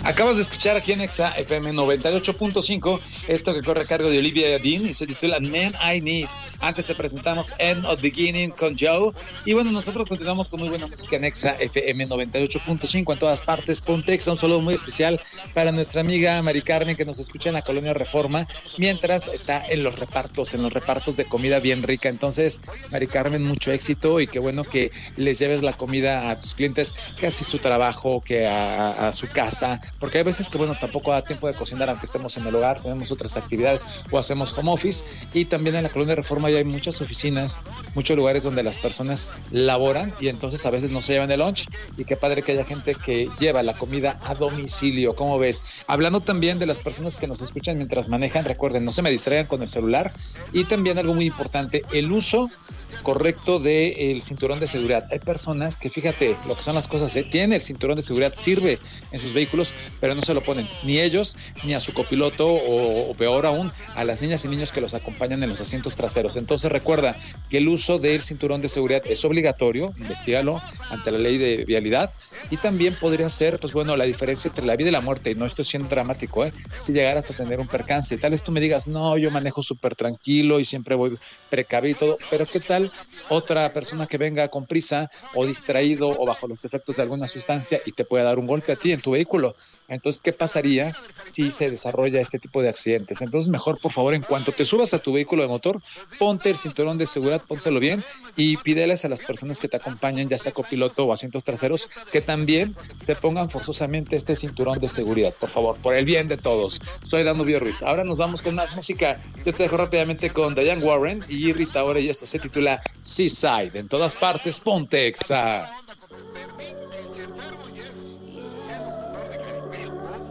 Acabas de escuchar aquí en Exa FM 98.5 esto que corre a cargo de Olivia Dean y se titula Man I Need. Antes te presentamos End of Beginning con Joe. Y bueno, nosotros continuamos con muy buena música en Exa FM 98.5 en todas partes. Ponte Exa, un saludo muy especial para nuestra amiga Mari Carmen que nos escucha en la Colonia Reforma mientras está en los repartos de comida bien rica. Entonces, Mari Carmen, mucho éxito y qué bueno que les lleves la comida a tus clientes, que así su trabajo, que a su casa, porque hay veces que, bueno, tampoco da tiempo de cocinar aunque estemos en el hogar, tenemos otras actividades o hacemos home office. Y también en la Colonia Reforma ya hay muchas oficinas, muchos lugares donde las personas laboran y entonces a veces no se llevan el lunch, y qué padre que haya gente que lleva la comida a domicilio. ¿Cómo ves? Hablando también de las personas que nos escuchan mientras manejan, recuerden, no se me distraigan con el celular, y también algo muy importante, el uso correcto del cinturón de seguridad. Hay personas que, fíjate lo que son las cosas, tienen el cinturón de seguridad, sirve en sus vehículos, pero no se lo ponen ni ellos, ni a su copiloto, o peor aún, a las niñas y niños que los acompañan en los asientos traseros. Entonces recuerda que el uso del cinturón de seguridad es obligatorio, investígalo ante la ley de vialidad, y también podría ser, pues bueno, la diferencia entre la vida y la muerte, y no estoy siendo dramático, si llegaras a tener un percance. Tal vez tú me digas, no, yo manejo súper tranquilo y siempre voy precavido y todo, pero ¿qué tal otra persona que venga con prisa o distraído o bajo los efectos de alguna sustancia y te pueda dar un golpe a ti en tu vehículo? Entonces, ¿qué pasaría si se desarrolla este tipo de accidentes? Entonces, mejor, por favor, en cuanto te subas a tu vehículo de motor, ponte el cinturón de seguridad, póntelo bien y pídeles a las personas que te acompañan, ya sea copiloto o asientos traseros, que también se pongan forzosamente este cinturón de seguridad, por favor, por el bien de todos. Soy Dano Ruiz. Ahora nos vamos con más música. Yo te dejo rápidamente con Diane Warren y Rita Ora, y esto se titula Seaside. En todas partes, ponte Exa.